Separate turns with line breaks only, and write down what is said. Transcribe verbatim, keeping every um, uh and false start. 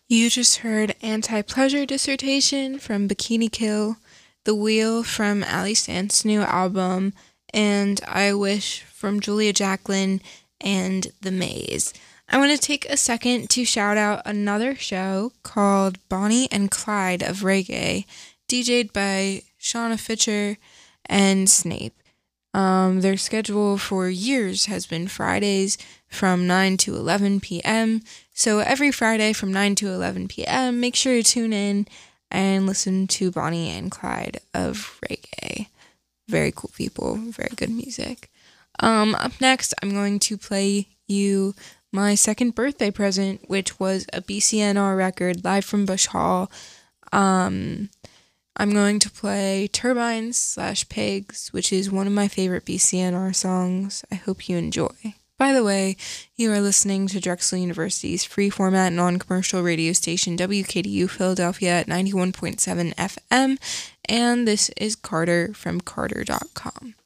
You just heard Anti-Pleasure Dissertation from Bikini Kill, The Wheel from Ali Stant's new album, and I Wish from Julia Jacklin and The Maze. I want to take a second to shout out another show called Bonnie and Clyde of Reggae, D J'd by Shauna Fitcher and Snape. Um, their schedule for years has been Fridays from nine to eleven p.m. So every Friday from nine to eleven p.m., make sure to tune in and listen to Bonnie and Clyde of Reggae. Very cool people, very good music. Um, up next, I'm going to play you my second birthday present, which was a B C N R record live from Bush Hall. Um... I'm going to play Turbines slash Pigs, which is one of my favorite B C N R songs. I hope you enjoy. By the way, you are listening to Drexel University's free format non-commercial radio station W K D U Philadelphia at ninety-one point seven F M, and this is Carter from Carter dot com.